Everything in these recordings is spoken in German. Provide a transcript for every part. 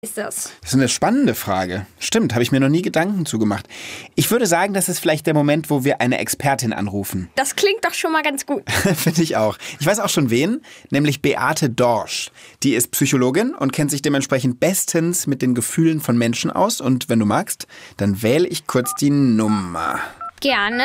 Ist das? Das ist eine spannende Frage. Stimmt, habe ich mir noch nie Gedanken zugemacht. Ich würde sagen, das ist vielleicht der Moment, wo wir eine Expertin anrufen. Das klingt doch schon mal ganz gut. Finde ich auch. Ich weiß auch schon wen, nämlich Beate Dorsch. Die ist Psychologin und kennt sich dementsprechend bestens mit den Gefühlen von Menschen aus. Und wenn du magst, dann wähle ich kurz die Nummer. Gerne.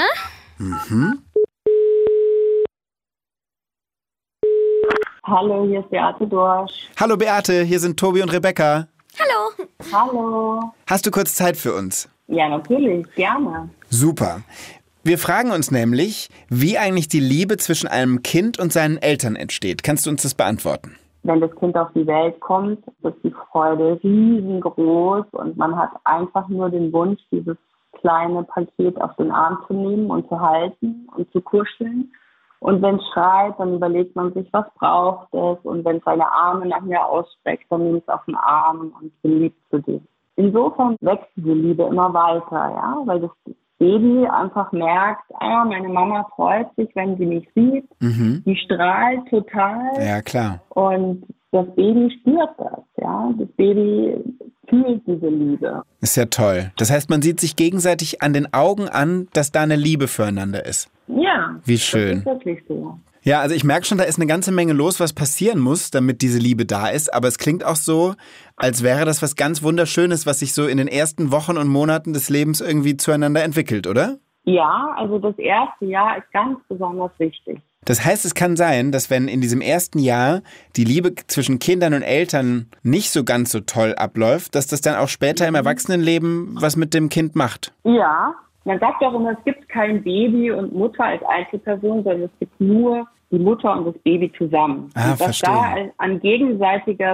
Hallo, hier ist Beate Dorsch. Hallo Beate, hier sind Tobi und Rebecca. Hallo. Hallo. Hast du kurz Zeit für uns? Ja, natürlich, gerne. Super. Wir fragen uns nämlich, wie eigentlich die Liebe zwischen einem Kind und seinen Eltern entsteht. Kannst du uns das beantworten? Wenn das Kind auf die Welt kommt, ist die Freude riesengroß und man hat einfach nur den Wunsch, dieses kleine Paket auf den Arm zu nehmen und zu halten und zu kuscheln. Und wenn es schreit, dann überlegt man sich, was braucht es. Und wenn es seine Arme nach mir ausstreckt, dann nimmt es auf den Arm und beliebt zu dir. Insofern wächst diese Liebe immer weiter, ja, weil das Baby einfach merkt, meine Mama freut sich, wenn sie mich sieht. Die strahlt total. Ja, klar. Und das Baby spürt das, ja. Das Baby fühlt diese Liebe. Ist ja toll. Das heißt, man sieht sich gegenseitig an den Augen an, dass da eine Liebe füreinander ist. Ja. Wie schön. Das ist wirklich so. Ja, also ich merke schon, da ist eine ganze Menge los, was passieren muss, damit diese Liebe da ist. Aber es klingt auch so, als wäre das was ganz Wunderschönes, was sich so in den ersten Wochen und Monaten des Lebens irgendwie zueinander entwickelt, oder? Ja, also das erste Jahr ist ganz besonders wichtig. Das heißt, es kann sein, dass wenn in diesem ersten Jahr die Liebe zwischen Kindern und Eltern nicht so ganz so toll abläuft, dass das dann auch später im Erwachsenenleben was mit dem Kind macht. Ja, man sagt auch immer, es gibt kein Baby und Mutter als Einzelperson, sondern es gibt nur die Mutter und das Baby zusammen. Und was verstehe. da an gegenseitiger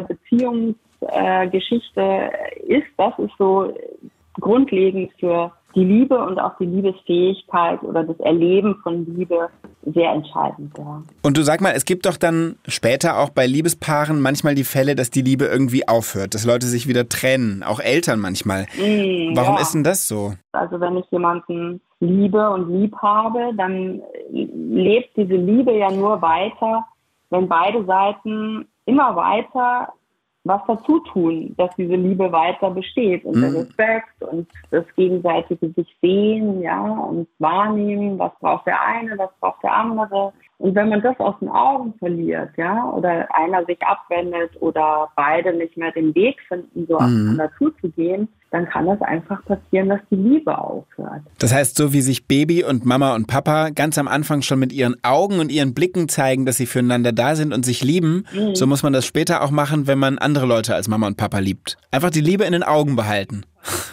Beziehungsgeschichte ist, das ist so grundlegend für die Liebe und auch die Liebesfähigkeit oder das Erleben von Liebe sehr entscheidend, ja. Und du sag mal, es gibt doch dann später auch bei Liebespaaren manchmal die Fälle, dass die Liebe irgendwie aufhört, dass Leute sich wieder trennen, auch Eltern manchmal. Warum ist denn das so? Also wenn ich jemanden liebe und lieb habe, dann lebt diese Liebe ja nur weiter, wenn beide Seiten immer weiter was dazu tun, dass diese Liebe weiter besteht und der Respekt und das gegenseitige sich sehen, ja, und wahrnehmen, was braucht der eine, was braucht der andere. Und wenn man das aus den Augen verliert, ja, oder einer sich abwendet oder beide nicht mehr den Weg finden, so aufeinander zuzugehen, dann kann das einfach passieren, dass die Liebe aufhört. Das heißt, so wie sich Baby und Mama und Papa ganz am Anfang schon mit ihren Augen und ihren Blicken zeigen, dass sie füreinander da sind und sich lieben, so muss man das später auch machen, wenn man andere Leute als Mama und Papa liebt. Einfach die Liebe in den Augen behalten.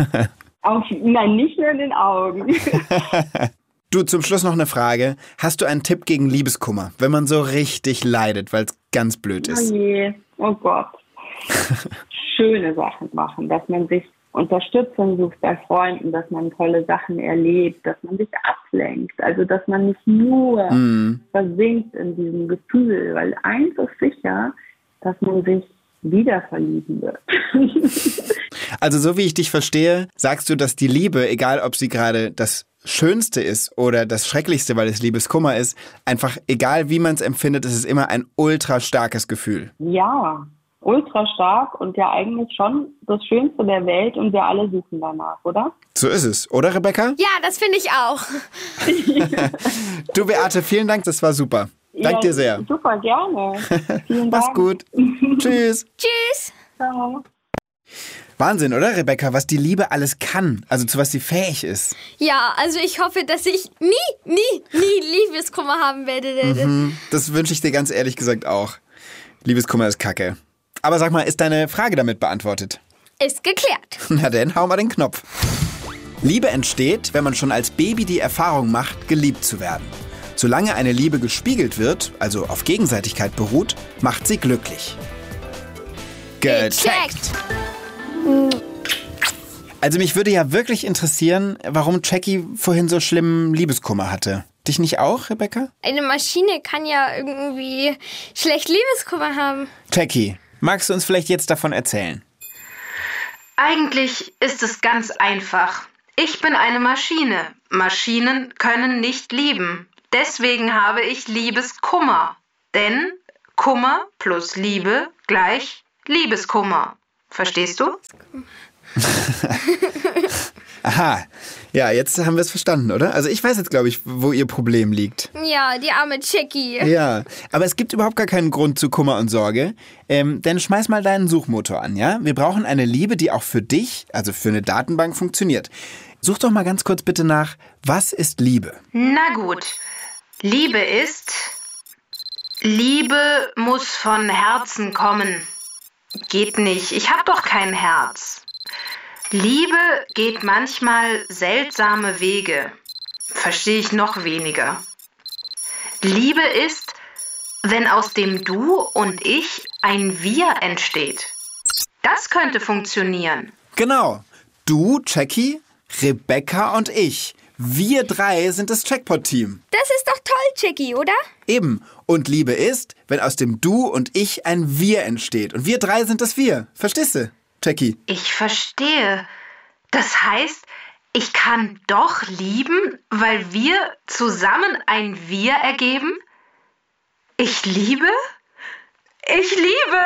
Nein, nicht nur in den Augen. Du, zum Schluss noch eine Frage. Hast du einen Tipp gegen Liebeskummer, wenn man so richtig leidet, weil es ganz blöd ist? Oh je, oh Gott. Schöne Sachen machen, dass man sich Unterstützung sucht bei Freunden, dass man tolle Sachen erlebt, dass man sich ablenkt, also dass man nicht nur versinkt in diesem Gefühl, weil eins ist sicher, dass man sich wieder verlieben wird. Also so wie ich dich verstehe, sagst du, dass die Liebe, egal ob sie gerade das Schönste ist oder das Schrecklichste, weil es Liebeskummer ist, einfach egal wie man es empfindet, es ist immer ein ultra starkes Gefühl. Ja, ultra stark und ja eigentlich schon das Schönste der Welt und wir alle suchen danach, oder? So ist es, oder Rebecca? Ja, das finde ich auch. Du Beate, vielen Dank, das war super. Dank dir sehr. Super, gerne. Vielen Dank. Mach's gut. Tschüss. Tschüss. Ciao. Wahnsinn, oder Rebecca, was die Liebe alles kann, also zu was sie fähig ist. Ja, also ich hoffe, dass ich nie Liebeskummer haben werde. Das wünsche ich dir ganz ehrlich gesagt auch. Liebeskummer ist Kacke. Aber sag mal, ist deine Frage damit beantwortet? Ist geklärt. Na dann, hau mal den Knopf. Liebe entsteht, wenn man schon als Baby die Erfahrung macht, geliebt zu werden. Solange eine Liebe gespiegelt wird, also auf Gegenseitigkeit beruht, macht sie glücklich. Gecheckt! Also mich würde ja wirklich interessieren, warum Jackie vorhin so schlimmen Liebeskummer hatte. Dich nicht auch, Rebecca? Eine Maschine kann ja irgendwie schlecht Liebeskummer haben. Jackie, magst du uns vielleicht jetzt davon erzählen? Eigentlich ist es ganz einfach. Ich bin eine Maschine. Maschinen können nicht lieben. Deswegen habe ich Liebeskummer. Denn Kummer plus Liebe gleich Liebeskummer. Verstehst du? Aha, ja, jetzt haben wir es verstanden, oder? Also ich weiß jetzt, glaube ich, wo ihr Problem liegt. Ja, die arme Jackie. Ja, aber es gibt überhaupt gar keinen Grund zu Kummer und Sorge. Denn schmeiß mal deinen Suchmotor an, ja? Wir brauchen eine Liebe, die auch für dich, also für eine Datenbank, funktioniert. Such doch mal ganz kurz bitte nach, was ist Liebe? Na gut. Liebe muss von Herzen kommen. Geht nicht, ich hab doch kein Herz. Liebe geht manchmal seltsame Wege. Verstehe ich noch weniger. Liebe ist, wenn aus dem Du und Ich ein Wir entsteht. Das könnte funktionieren. Genau. Du, Jackie, Rebecca und ich. Wir drei sind das Jackpot-Team. Das ist doch toll, Jackie, oder? Eben. Und Liebe ist, wenn aus dem Du und Ich ein Wir entsteht. Und wir drei sind das Wir. Verstehst du, Jackie? Ich verstehe. Das heißt, ich kann doch lieben, weil wir zusammen ein Wir ergeben? Ich liebe? Ich liebe!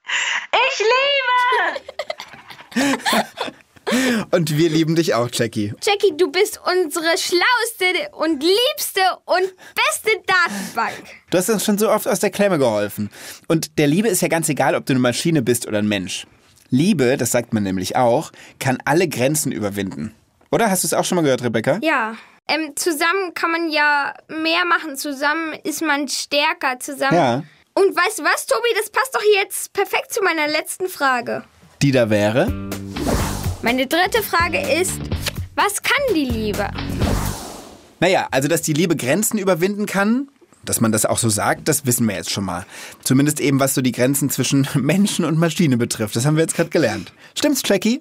Ich liebe! Und wir lieben dich auch, Jackie. Jackie, du bist unsere schlauste und liebste und beste Datenbank. Du hast uns schon so oft aus der Klemme geholfen. Und der Liebe ist ja ganz egal, ob du eine Maschine bist oder ein Mensch. Liebe, das sagt man nämlich auch, kann alle Grenzen überwinden. Oder? Hast du es auch schon mal gehört, Rebecca? Ja. Zusammen kann man ja mehr machen. Zusammen ist man stärker. Zusammen. Ja. Und weißt du was, Tobi? Das passt doch jetzt perfekt zu meiner letzten Frage. Die da wäre? Meine dritte Frage ist, was kann die Liebe? Naja, also dass die Liebe Grenzen überwinden kann, dass man das auch so sagt, das wissen wir jetzt schon mal. Zumindest eben, was so die Grenzen zwischen Menschen und Maschine betrifft. Das haben wir jetzt gerade gelernt. Stimmt's, Jackie?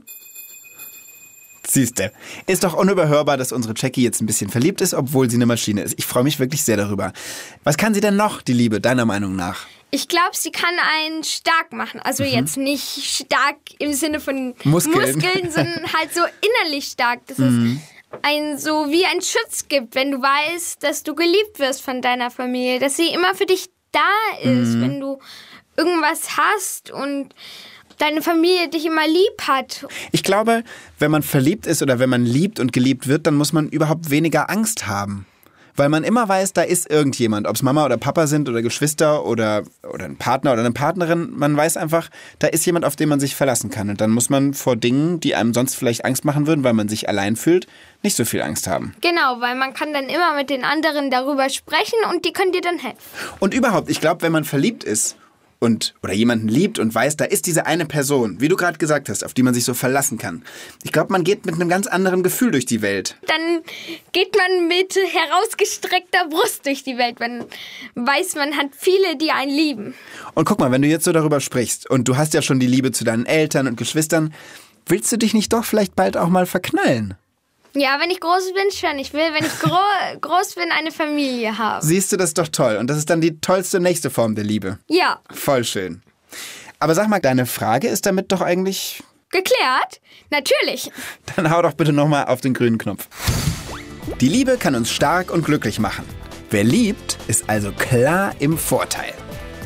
Siehste, ist doch unüberhörbar, dass unsere Jackie jetzt ein bisschen verliebt ist, obwohl sie eine Maschine ist. Ich freue mich wirklich sehr darüber. Was kann sie denn noch, die Liebe, deiner Meinung nach? Ich glaube, sie kann einen stark machen. Also jetzt nicht stark im Sinne von Muskeln sondern halt so innerlich stark. Dass es ein so wie ein Schutz gibt, wenn du weißt, dass du geliebt wirst von deiner Familie. Dass sie immer für dich da ist, wenn du irgendwas hast und deine Familie dich immer lieb hat. Ich glaube, wenn man verliebt ist oder wenn man liebt und geliebt wird, dann muss man überhaupt weniger Angst haben. Weil man immer weiß, da ist irgendjemand, ob es Mama oder Papa sind oder Geschwister oder ein Partner oder eine Partnerin. Man weiß einfach, da ist jemand, auf den man sich verlassen kann. Und dann muss man vor Dingen, die einem sonst vielleicht Angst machen würden, weil man sich allein fühlt, nicht so viel Angst haben. Genau, weil man kann dann immer mit den anderen darüber sprechen und die können dir dann helfen. Und überhaupt, ich glaube, wenn man verliebt ist oder jemanden liebt und weiß, da ist diese eine Person, wie du gerade gesagt hast, auf die man sich so verlassen kann. Ich glaube, man geht mit einem ganz anderen Gefühl durch die Welt. Dann geht man mit herausgestreckter Brust durch die Welt. Man weiß, man hat viele, die einen lieben. Und guck mal, wenn du jetzt so darüber sprichst und du hast ja schon die Liebe zu deinen Eltern und Geschwistern, willst du dich nicht doch vielleicht bald auch mal verknallen? Ja, wenn ich groß bin, schon. Ich will, wenn ich groß bin, eine Familie haben. Siehst du, das ist doch toll. Und das ist dann die tollste nächste Form der Liebe. Ja. Voll schön. Aber sag mal, deine Frage ist damit doch eigentlich... Geklärt? Natürlich. Dann hau doch bitte nochmal auf den grünen Knopf. Die Liebe kann uns stark und glücklich machen. Wer liebt, ist also klar im Vorteil.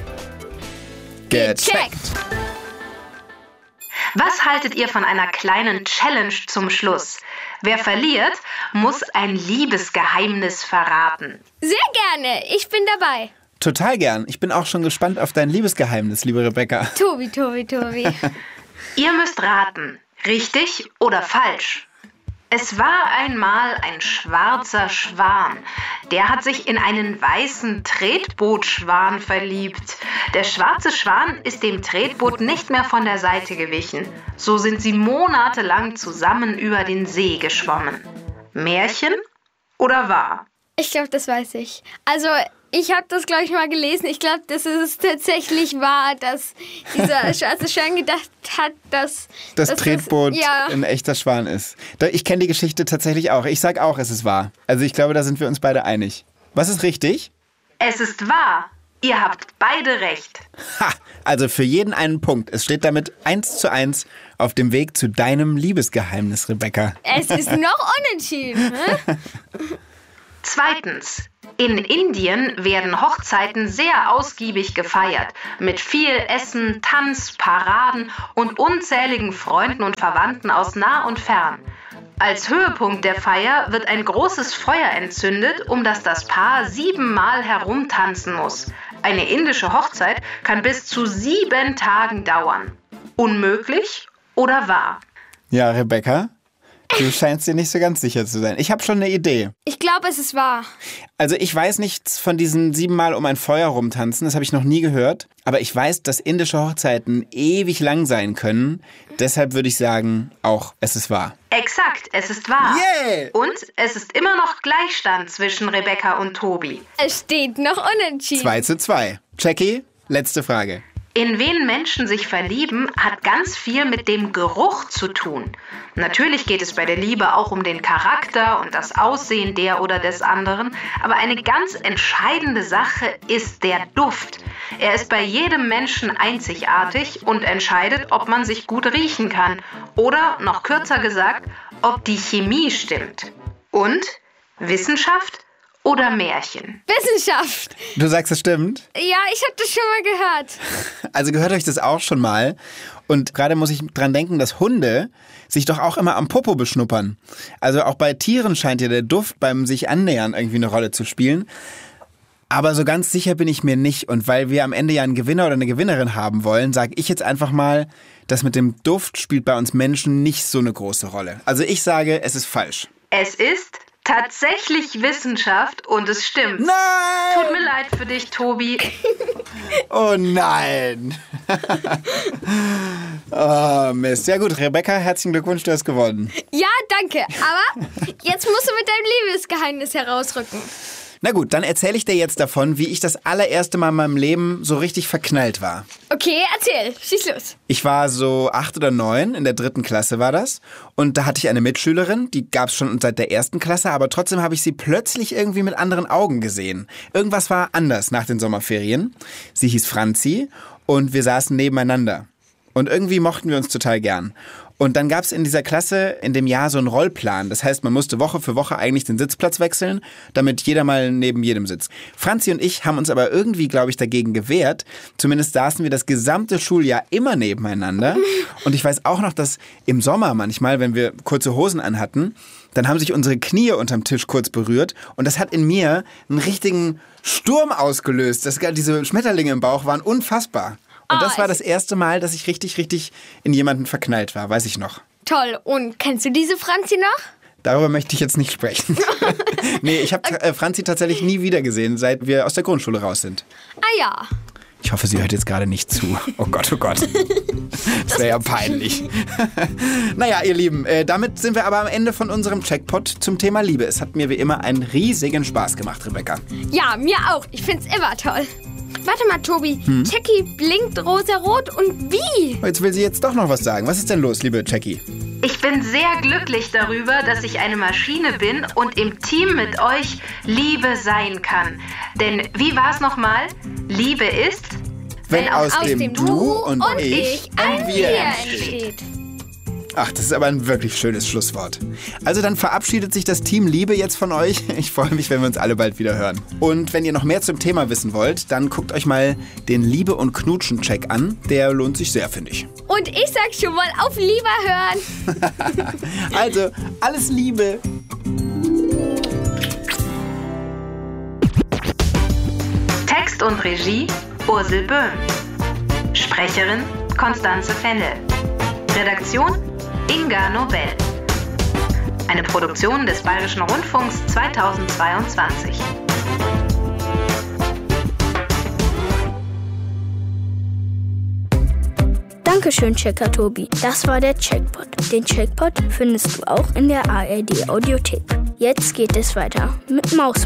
Gecheckt. Was haltet ihr von einer kleinen Challenge zum Schluss? Wer verliert, muss ein Liebesgeheimnis verraten. Sehr gerne, ich bin dabei. Total gern. Ich bin auch schon gespannt auf dein Liebesgeheimnis, liebe Rebecca. Tobi. Ihr müsst raten, richtig oder falsch. Es war einmal ein schwarzer Schwan. Der hat sich in einen weißen Tretbootschwan verliebt. Der schwarze Schwan ist dem Tretboot nicht mehr von der Seite gewichen. So sind sie monatelang zusammen über den See geschwommen. Märchen oder wahr? Ich glaube, das weiß ich. Also, ich habe das, glaube ich, mal gelesen. Ich glaube, das ist tatsächlich wahr, dass dieser schwarze Schwan gedacht hat, dass das Tretboot ja ein echter Schwan ist. Ich kenne die Geschichte tatsächlich auch. Ich sag auch, es ist wahr. Also ich glaube, da sind wir uns beide einig. Was ist richtig? Es ist wahr. Ihr habt beide recht. Ha! Also für jeden einen Punkt. Es steht damit 1:1 auf dem Weg zu deinem Liebesgeheimnis, Rebecca. Es ist noch unentschieden. Zweitens. In Indien werden Hochzeiten sehr ausgiebig gefeiert, mit viel Essen, Tanz, Paraden und unzähligen Freunden und Verwandten aus nah und fern. Als Höhepunkt der Feier wird ein großes Feuer entzündet, um das das Paar 7 Mal herumtanzen muss. Eine indische Hochzeit kann bis zu 7 Tagen dauern. Unmöglich oder wahr? Ja, Rebecca, du scheinst dir nicht so ganz sicher zu sein. Ich habe schon eine Idee. Ich glaube, es ist wahr. Also ich weiß nichts von diesen 7 Mal um ein Feuer rumtanzen, das habe ich noch nie gehört. Aber ich weiß, dass indische Hochzeiten ewig lang sein können. Deshalb würde ich sagen, auch es ist wahr. Exakt, es ist wahr. Yeah! Und es ist immer noch Gleichstand zwischen Rebecca und Tobi. Es steht noch unentschieden. 2:2. Jackie, letzte Frage. In wen Menschen sich verlieben, hat ganz viel mit dem Geruch zu tun. Natürlich geht es bei der Liebe auch um den Charakter und das Aussehen der oder des anderen, aber eine ganz entscheidende Sache ist der Duft. Er ist bei jedem Menschen einzigartig und entscheidet, ob man sich gut riechen kann oder, noch kürzer gesagt, ob die Chemie stimmt. Und Wissenschaft oder Märchen? Wissenschaft. Du sagst, es stimmt? Ja, ich habe das schon mal gehört. Also gehört euch das auch schon mal. Und gerade muss ich dran denken, dass Hunde sich doch auch immer am Popo beschnuppern. Also auch bei Tieren scheint ja der Duft beim sich annähern irgendwie eine Rolle zu spielen. Aber so ganz sicher bin ich mir nicht. Und weil wir am Ende ja einen Gewinner oder eine Gewinnerin haben wollen, sage ich jetzt einfach mal, das mit dem Duft spielt bei uns Menschen nicht so eine große Rolle. Also ich sage, es ist falsch. Es ist tatsächlich Wissenschaft und es stimmt. Nein! Tut mir leid für dich, Tobi. Oh nein! Oh Mist. Ja gut, Rebecca, herzlichen Glückwunsch, du hast gewonnen. Ja, danke. Aber jetzt musst du mit deinem Liebesgeheimnis herausrücken. Na gut, dann erzähle ich dir jetzt davon, wie ich das allererste Mal in meinem Leben so richtig verknallt war. Okay, erzähl. Schieß los. Ich war so 8 oder 9, in der 3. Klasse war das. Und da hatte ich eine Mitschülerin, die gab es schon seit der 1. Klasse, aber trotzdem habe ich sie plötzlich irgendwie mit anderen Augen gesehen. Irgendwas war anders nach den Sommerferien. Sie hieß Franzi und wir saßen nebeneinander. Und irgendwie mochten wir uns total gern. Und dann gab es in dieser Klasse in dem Jahr so einen Rollplan. Das heißt, man musste Woche für Woche eigentlich den Sitzplatz wechseln, damit jeder mal neben jedem sitzt. Franzi und ich haben uns aber irgendwie, glaube ich, dagegen gewehrt. Zumindest saßen wir das gesamte Schuljahr immer nebeneinander. Und ich weiß auch noch, dass im Sommer manchmal, wenn wir kurze Hosen anhatten, dann haben sich unsere Knie unterm Tisch kurz berührt. Und das hat in mir einen richtigen Sturm ausgelöst. Diese Schmetterlinge im Bauch waren unfassbar. Und das war das erste Mal, dass ich richtig in jemanden verknallt war, weiß ich noch. Toll. Und kennst du diese Franzi noch? Darüber möchte ich jetzt nicht sprechen. Nee, ich habe Franzi tatsächlich nie wieder gesehen, seit wir aus der Grundschule raus sind. Ah ja. Ich hoffe, sie hört jetzt gerade nicht zu. Oh Gott, oh Gott. Das wäre ja peinlich. Naja, ihr Lieben, damit sind wir aber am Ende von unserem Checkpot zum Thema Liebe. Es hat mir wie immer einen riesigen Spaß gemacht, Rebecca. Ja, mir auch. Ich find's immer toll. Warte mal, Tobi. Jackie blinkt rosarot und wie? Jetzt will sie jetzt doch noch was sagen. Was ist denn los, liebe Jackie? Ich bin sehr glücklich darüber, dass ich eine Maschine bin und im Team mit euch Liebe sein kann. Denn wie war's nochmal? Liebe ist, wenn aus dem Du und ich ein Wir entsteht. Ach, das ist aber ein wirklich schönes Schlusswort. Also dann verabschiedet sich das Team Liebe jetzt von euch. Ich freue mich, wenn wir uns alle bald wieder hören. Und wenn ihr noch mehr zum Thema wissen wollt, dann guckt euch mal den Liebe- und Knutschen-Check an. Der lohnt sich sehr, finde ich. Und ich sag schon mal, auf Lieber hören. Also, alles Liebe. Text und Regie Ursel Böhm. Sprecherin Konstanze Fennel. Redaktion Inga Nobel. Eine Produktion des Bayerischen Rundfunks 2022. Dankeschön, Checker Tobi. Das war der Checkpot. Den Checkpot findest du auch in der ARD Audiothek. Jetzt geht es weiter mit Maus.